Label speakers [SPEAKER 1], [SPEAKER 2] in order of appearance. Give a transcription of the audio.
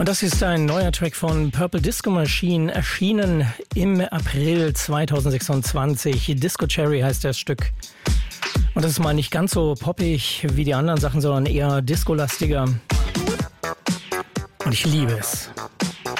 [SPEAKER 1] Und das ist ein neuer Track von Purple Disco Machine, erschienen im April 2026. Disco Cherry heißt das Stück. Und das ist mal nicht ganz so poppig wie die anderen Sachen, sondern eher disco-lastiger. Und ich liebe es.